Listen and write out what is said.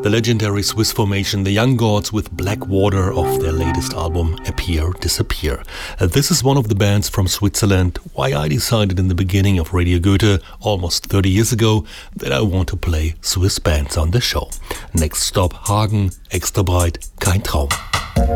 The legendary Swiss formation The Young Gods with Black Water off their latest album Appear, Disappear. This is one of the bands from Switzerland. Why I decided in the beginning of Radio Goethe almost 30 years ago that I want to play Swiss bands on the show. Next stop Hagen, Extra breit, kein Traum.